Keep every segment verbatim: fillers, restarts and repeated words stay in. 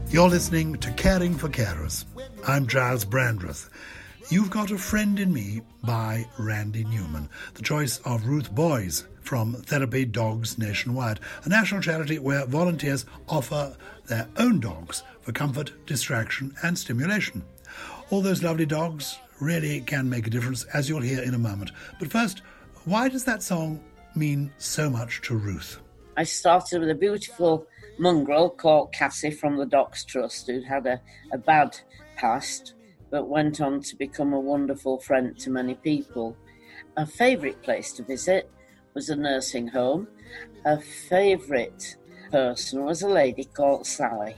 You're listening to Caring for Carers. I'm Giles Brandreth. You've Got a Friend in Me by Randy Newman, the choice of Ruth Boys from Therapy Dogs Nationwide, a national charity where volunteers offer their own dogs for comfort, distraction and stimulation. All those lovely dogs really can make a difference, as you'll hear in a moment. But first, why does that song mean so much to Ruth? I started with a beautiful mongrel called Cassie from the Dogs Trust, who'd had a, a bad past, but went on to become a wonderful friend to many people. Her favourite place to visit was a nursing home. Her favourite person was a lady called Sally.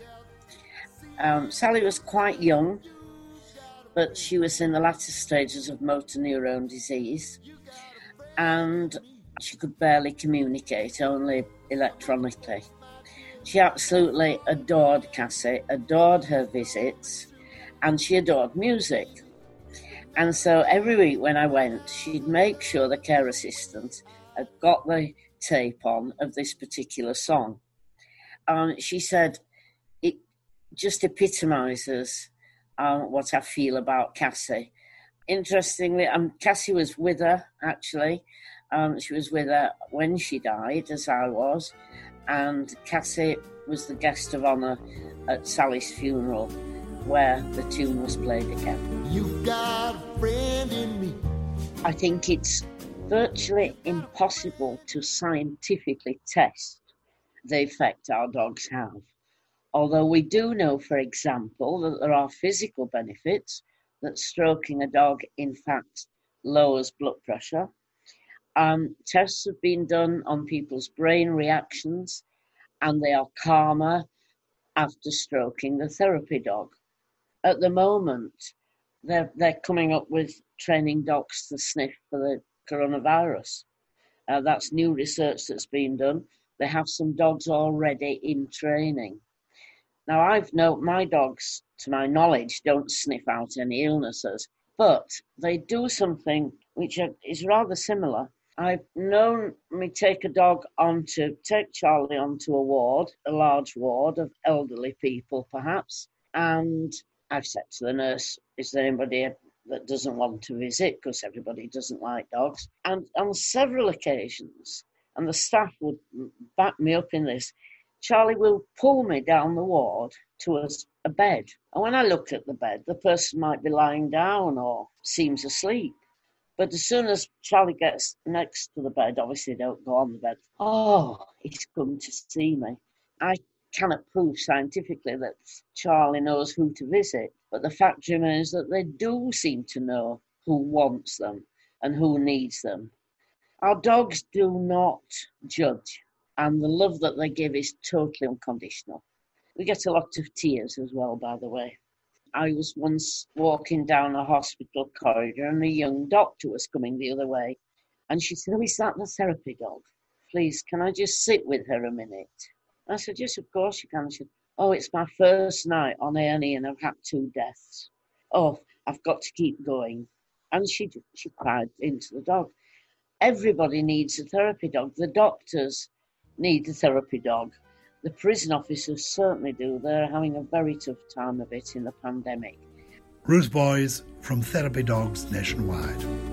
Um, Sally was quite young, but she was in the latter stages of motor neurone disease, and she could barely communicate, only electronically. She absolutely adored Cassie, adored her visits, and she adored music. And so every week when I went, she'd make sure the care assistant had got the tape on of this particular song. And she said, it just epitomises um, what I feel about Cassie. Interestingly, um, Cassie was with her, actually. Um, she was with her when she died, as I was. And Cassie was the guest of honour at Sally's funeral, where the tune was played again. You've got a friend in me. I think it's virtually impossible to scientifically test the effect our dogs have. Although we do know, for example, that there are physical benefits, that stroking a dog, in fact, lowers blood pressure. Um, tests have been done on people's brain reactions, and they are calmer after stroking the therapy dog. At the moment, they're, they're coming up with training dogs to sniff for the coronavirus. Uh, that's new research that's been done. They have some dogs already in training. Now, I've known my dogs, to my knowledge, don't sniff out any illnesses, but they do something which is rather similar. I've known me take a dog onto, take Charlie onto a ward, a large ward of elderly people perhaps, and I've said to the nurse, is there anybody that doesn't want to visit, because everybody doesn't like dogs? And on several occasions, and the staff would back me up in this, Charlie will pull me down the ward towards a bed. And when I look at the bed, the person might be lying down or seems asleep. But as soon as Charlie gets next to the bed, obviously they don't go on the bed. Oh, he's come to see me. I cannot prove scientifically that Charlie knows who to visit, but the fact remains that they do seem to know who wants them and who needs them. Our dogs do not judge, and the love that they give is totally unconditional. We get a lot of tears as well, by the way. I was once walking down a hospital corridor and a young doctor was coming the other way. And she said, oh, is that the therapy dog? Please, can I just sit with her a minute? I said, yes, of course you can. She said, oh, it's my first night on A and E and I've had two deaths. Oh, I've got to keep going. And she she cried into the dog. Everybody needs a therapy dog. The doctors need a therapy dog. The prison officers certainly do. They're having a very tough time of it in the pandemic. Ruth Boys from Therapy Dogs Nationwide.